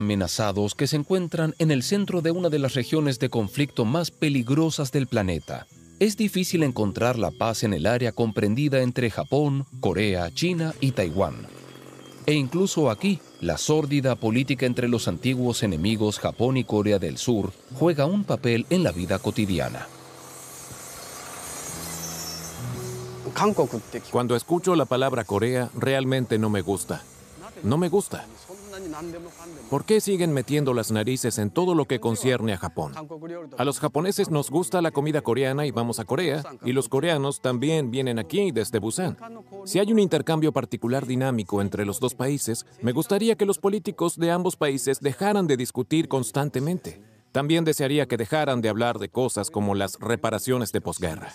amenazados que se encuentran en el centro de una de las regiones de conflicto más peligrosas del planeta. Es difícil encontrar la paz en el área comprendida entre Japón, Corea, China y Taiwán. E incluso aquí, la sórdida política entre los antiguos enemigos Japón y Corea del Sur juega un papel en la vida cotidiana. Cuando escucho la palabra Corea, realmente no me gusta. No me gusta. ¿Por qué siguen metiendo las narices en todo lo que concierne a Japón? A los japoneses nos gusta la comida coreana y vamos a Corea, y los coreanos también vienen aquí desde Busan. Si hay un intercambio particular dinámico entre los dos países, me gustaría que los políticos de ambos países dejaran de discutir constantemente. También desearía que dejaran de hablar de cosas como las reparaciones de posguerra.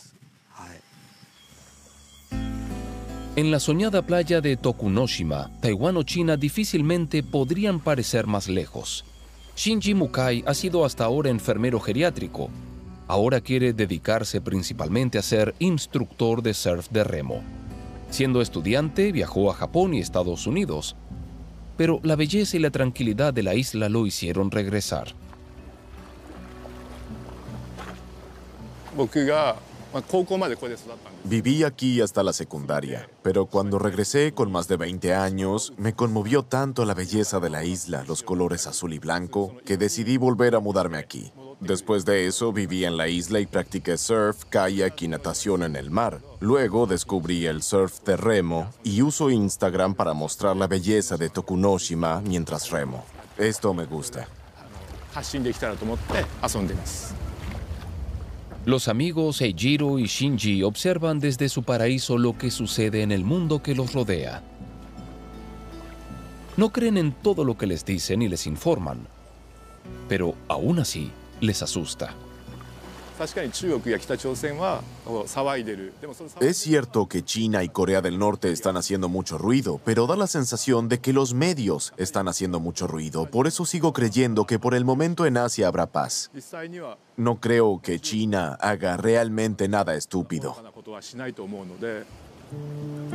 En la soñada playa de Tokunoshima, Taiwán o China difícilmente podrían parecer más lejos. Shinji Mukai ha sido hasta ahora enfermero geriátrico. Ahora quiere dedicarse principalmente a ser instructor de surf de remo. Siendo estudiante, viajó a Japón y Estados Unidos. Pero la belleza y la tranquilidad de la isla lo hicieron regresar. Viví aquí hasta la secundaria, pero cuando regresé con más de 20 años, me conmovió tanto la belleza de la isla, los colores azul y blanco, que decidí volver a mudarme aquí. Después de eso, viví en la isla y practiqué surf, kayak y natación en el mar. Luego descubrí el surf de remo y uso Instagram para mostrar la belleza de Tokunoshima mientras remo. Esto me gusta. Los amigos Eijiro y Shinji observan desde su paraíso lo que sucede en el mundo que los rodea. No creen en todo lo que les dicen y les informan, pero aún así les asusta. Es cierto que China y Corea del Norte están haciendo mucho ruido, pero da la sensación de que los medios están haciendo mucho ruido. Por eso sigo creyendo que por el momento en Asia habrá paz. No creo que China haga realmente nada estúpido.